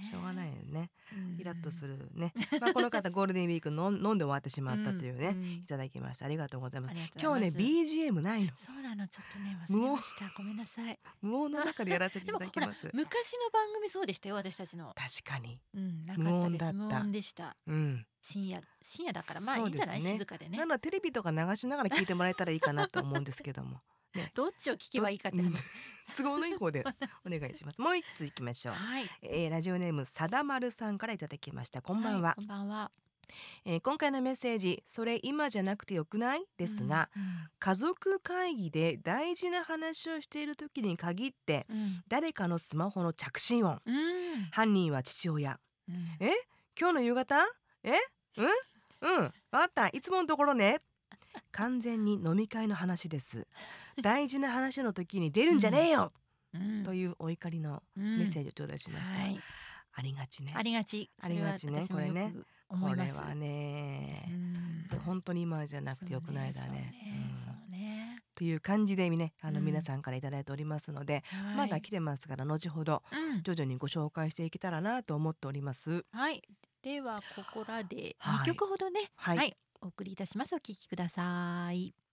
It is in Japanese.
しょうがないよね。 うんイラッとするね。この方ゴールデンウィーク飲んで終わってしまったというね、いただきました。ありがとうございます。 ありがとう今日ねございます。 BGM ないの。 そうなの、ちょっとね忘れました。ごめんなさい。 無音の中でやらせていでもほらただきます。 昔の番組そうでしたよ、私たちの。 確かにな無音かったです。無だった。 音でした。深夜だからまあいいんじゃない、静かでね。 なのでテレビとか流しながら聞いてもらえたらいいかなと思うんですけども。ね、 どっちを聞けばいいかって話。 都合のいい方でお願いします。もう一ついきましょう。 はい。 ラジオネームさだまるさんからいただきました。こんばんは。 こんばんは。 今回のメッセージ、それ今じゃなくてよくないですが、家族会議で大事な話をしている時に限って、誰かのスマホの着信音、犯人は父親、今日の夕方分かった、いつものところね。完全に飲み会の話です。大事な話の時に出るんじゃねえよ、というお怒りのメッセージを頂戴しました。ありがちね。 ありがちね、 これね。これはね、本当に今じゃなくてよくないだね。という感じでね、皆さんからいただいておりますので、まだ来てますから後ほど徐々にご紹介していけたらなと思っております。 はい。ではここらで2曲ほどね、お送りいたします。お聴きください。